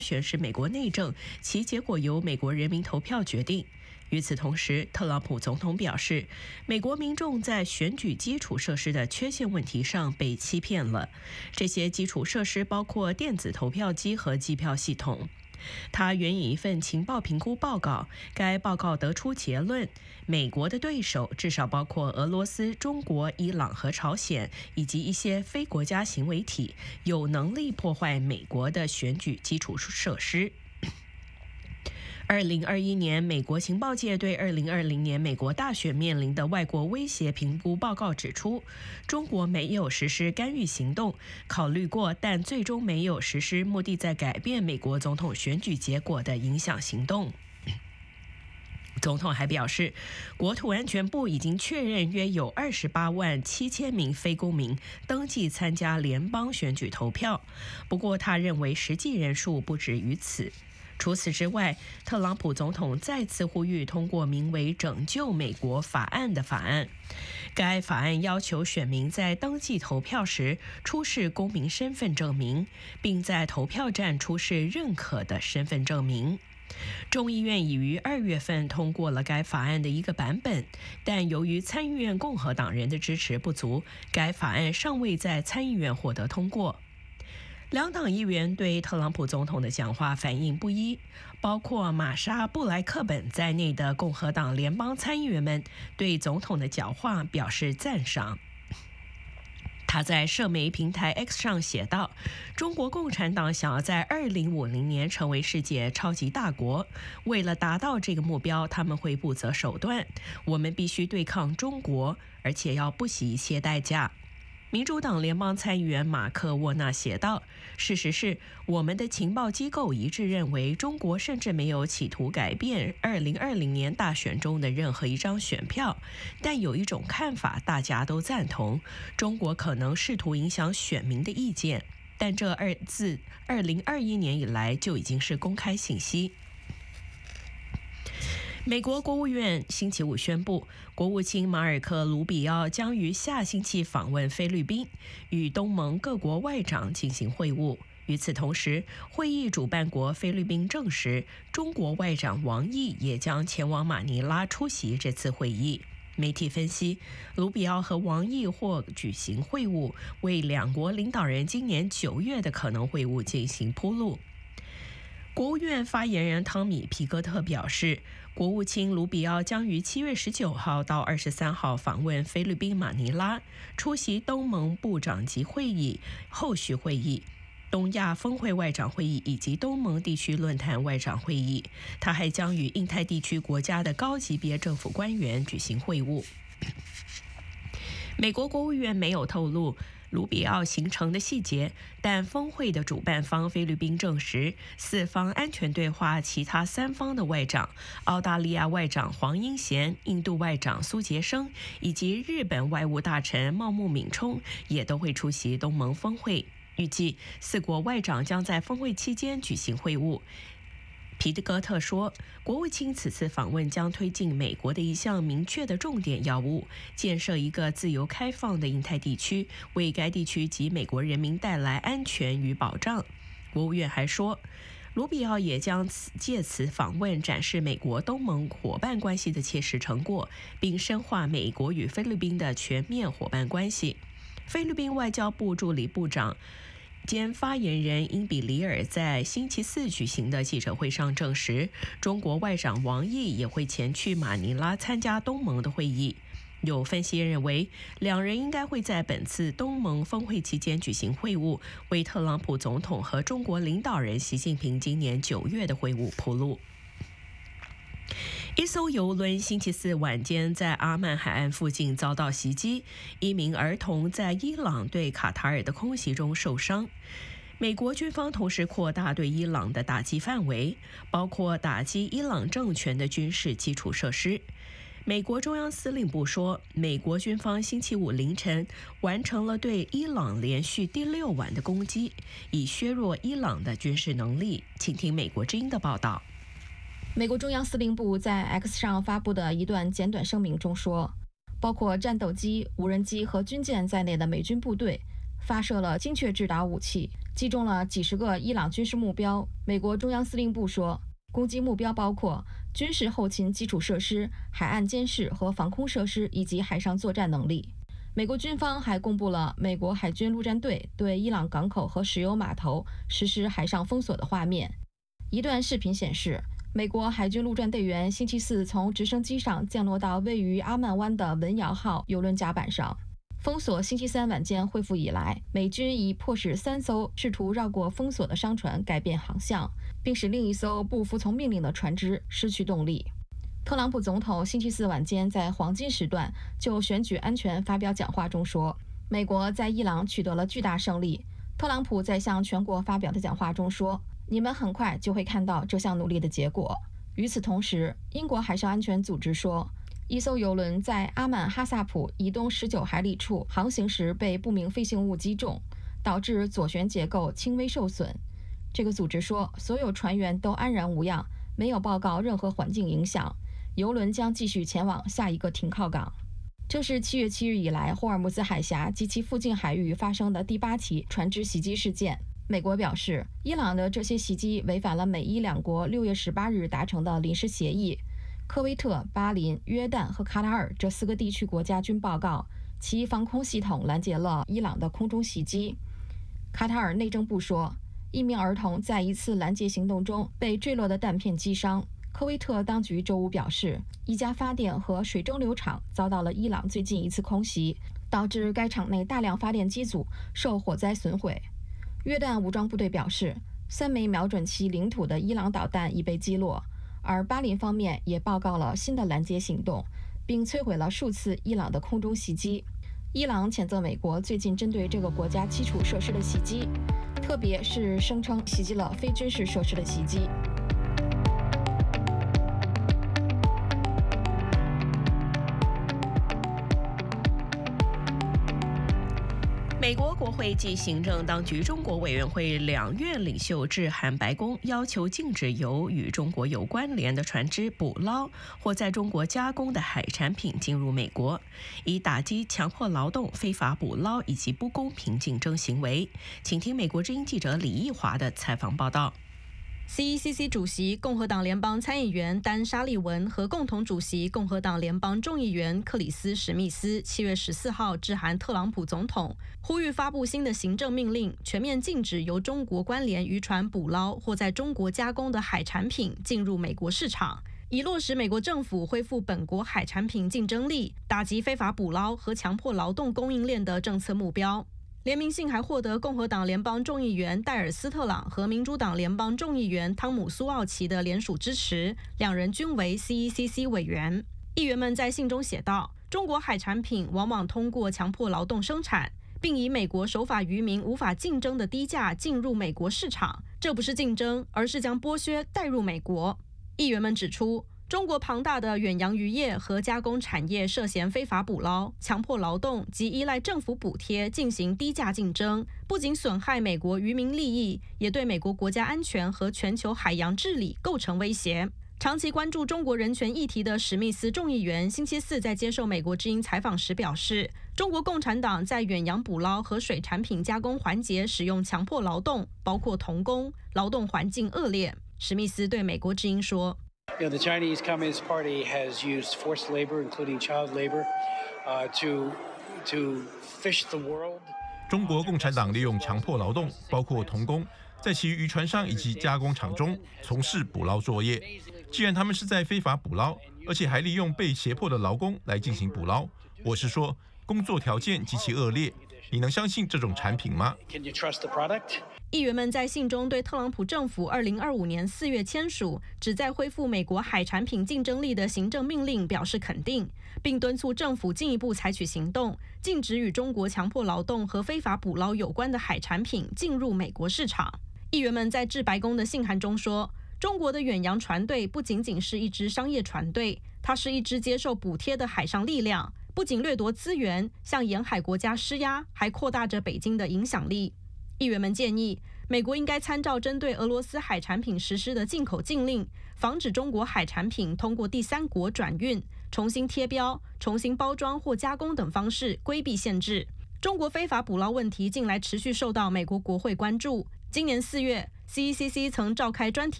选是美国内政，其结果由美国人民投票决定。与此同时，特朗普总统表示，美国民众在选举基础设施的缺陷问题上被欺骗了。这些基础设施包括电子投票机和计票系统。他援引一份情报评估报告，该报告得出结论：美国的对手至少包括俄罗斯、中国、伊朗和朝鲜，以及一些非国家行为体，有能力破坏美国的选举基础设施。2021年，美国情报界对2020年美国大选面临的外国威胁评估报告指出，中国没有实施干预行动，考虑过，但最终没有实施目的在改变美国总统选举结果的影响行动。总统还表示，国土安全部已经确认约有28万7千名非公民登记参加联邦选举投票，不过他认为实际人数不止于此。除此之外，特朗普总统再次呼吁通过名为“拯救美国法案”的法案。该法案要求选民在登记投票时出示公民身份证明，并在投票站出示认可的身份证明。众议院已于2月份通过了该法案的一个版本，但由于参议院共和党人的支持不足，该法案尚未在参议院获得通过。两党议员对特朗普总统的讲话反应不一，包括玛莎·布莱克本在内的共和党联邦参议员们对总统的讲话表示赞赏。他在社媒平台 X 上写道：“中国共产党想要在2050年成为世界超级大国，为了达到这个目标，他们会不择手段。我们必须对抗中国，而且要不惜一切代价。”民主党联邦参议员马克·沃纳写道：“事实是，我们的情报机构一致认为，中国甚至没有企图改变2020年大选中的任何一张选票。但有一种看法大家都赞同：中国可能试图影响选民的意见。但这自2021年以来就已经是公开信息。”美国国务院星期五宣布，国务卿马尔科·卢比奥将于下星期访问菲律宾，与东盟各国外长进行会晤。与此同时，会议主办国菲律宾证实，中国外长王毅也将前往马尼拉出席这次会议。媒体分析，卢比奥和王毅或举行会晤，为两国领导人今年9月的可能会晤进行铺路。国务院发言人汤米·皮格特表示，国务卿卢比奥将于7月19号到23号访问菲律宾马尼拉，出席东盟部长级会议、后续会议、东亚峰会外长会议以及东盟地区论坛外长会议。他还将与印太地区国家的高级别政府官员举行会晤。美国国务院没有透露卢比奥行程的细节，但峰会的主办方菲律宾证实，四方安全对话其他3方的外长，澳大利亚外长黄英贤、印度外长苏杰生以及日本外务大臣茂木敏充也都会出席东盟峰会。预计4国外长将在峰会期间举行会晤。皮格特说，国务卿此次访问将推进美国的一项明确的重点要务，建设一个自由开放的印太地区，为该地区及美国人民带来安全与保障。国务院还说，卢比奥也将借此访问展示美国东盟伙伴关系的切实成果，并深化美国与菲律宾的全面伙伴关系。菲律宾外交部助理部长兼发言人英比里尔在星期4举行的记者会上证实，中国外长王毅也会前去马尼拉参加东盟的会议。有分析认为，两人应该会在本次东盟峰会期间举行会晤，为特朗普总统和中国领导人习近平今年9月的会晤铺路。一艘邮轮星期4晚间在阿曼海岸附近遭到袭击，一名儿童在伊朗对卡塔尔的空袭中受伤。美国军方同时扩大对伊朗的打击范围，包括打击伊朗政权的军事基础设施。美国中央司令部说，美国军方星期5凌晨完成了对伊朗连续第6晚的攻击，以削弱伊朗的军事能力。请听美国之音的报道。 美国中央司令部在 X 上发布的一段简短声明中说，包括战斗机、无人机和军舰在内的美军部队发射了精确制导武器，击中了几十个伊朗军事目标。美国中央司令部说，攻击目标包括军事后勤基础设施、海岸监视和防空设施以及海上作战能力。美国军方还公布了美国海军陆战队对伊朗港口和石油码头实施海上封锁的画面。一段视频显示，美国海军陆战队员星期四从直升机上降落到位于阿曼湾的文瑶号邮轮甲板上。封锁星期三晚间恢复以来，美军已迫使3艘试图绕过封锁的商船改变航向，并使另一艘不服从命令的船只失去动力。特朗普总统星期四晚间在黄金时段就选举安全发表讲话中说，美国在伊朗取得了巨大胜利。特朗普在向全国发表的讲话中说，你们很快就会看到这项努力的结果。与此同时，英国海上安全组织说，一艘邮轮在阿曼哈萨普以东19海里处航行时被不明飞行物击中，导致左舷结构轻微受损。这个组织说，所有船员都安然无恙，没有报告任何环境影响。邮轮将继续前往下一个停靠港。这是7月7日以来霍尔木兹海峡及其附近海域发生的第8起船只袭击事件。美国表示，伊朗的这些袭击违反了美伊两国6月18日达成的临时协议。科威特、巴林、约旦和卡塔尔这4个地区国家均报告，其防空系统拦截了伊朗的空中袭击。卡塔尔内政部说，一名儿童在一次拦截行动中被坠落的弹片击伤。科威特当局周五表示，一家发电和水蒸馏厂遭到了伊朗最近一次空袭，导致该厂内大量发电机组受火灾损毁。约旦武装部队表示，3枚瞄准其领土的伊朗导弹已被击落，而巴林方面也报告了新的拦截行动，并摧毁了数次伊朗的空中袭击。伊朗谴责美国最近针对这个国家基础设施的袭击，特别是声称袭击了非军事设施的袭击。 美国国会及行政当局中国委员会2院领袖致函白宫，要求禁止由与中国有关联的船只捕捞或在中国加工的海产品进入美国，以打击强迫劳动、非法捕捞以及不公平竞争行为。请听美国之音记者李义华的采访报道。 CECC 主席共和党联邦参议员丹·沙利文和共同主席共和党联邦众议员克里斯·史密斯7月14号致函特朗普总统，呼吁发布新的行政命令，全面禁止由中国关联渔船捕捞或在中国加工的海产品进入美国市场，以落实美国政府恢复本国海产品竞争力、打击非法捕捞和强迫劳动供应链的政策目标。联名信还获得共和党联邦众议员戴尔·斯特朗和民主党联邦众议员汤姆·苏奥奇的联署支持，两人均为 CECC 委员。议员们在信中写道，中国海产品往往通过强迫劳动生产，并以美国守法渔民无法竞争的低价进入美国市场，这不是竞争，而是将剥削带入美国。议员们指出，中国庞大的远洋渔业和加工产业涉嫌非法捕捞、强迫劳动及依赖政府补贴进行低价竞争，不仅损害美国渔民利益，也对美国国家安全和全球海洋治理构成威胁。长期关注中国人权议题的史密斯众议员星期四在接受美国之音采访时表示，中国共产党在远洋捕捞和水产品加工环节使用强迫劳动，包括童工，劳动环境恶劣。史密斯对美国之音说 The Chinese Communist Party has used forced labor, including child labor, to fish the world. 中国共产党利用强迫劳动，包括童工，在其渔船上以及加工厂中从事捕捞作业。既然他们是在非法捕捞，而且还利用被胁迫的劳工来进行捕捞，我是说，工作条件极其恶劣。你能相信这种产品吗？ Can you trust the product? 议员们在信中对特朗普政府2025年4月签署旨在恢复美国海产品竞争力的行政命令表示肯定，并敦促政府进一步采取行动，禁止与中国强迫劳动和非法捕捞有关的海产品进入美国市场。议员们在致白宫的信函中说，中国的远洋船队不仅仅是一支商业船队，它是一支接受补贴的海上力量，不仅掠夺资源，向沿海国家施压，还扩大着北京的影响力。议员们建议，美国应该参照针对俄罗斯海产品实施的进口禁令，防止中国海产品通过第三国转运、重新贴标、重新包装或加工等方式规避限制。 中国非法捕捞问题近来持续受到美国国会关注。今年4月，CECC 曾召开专题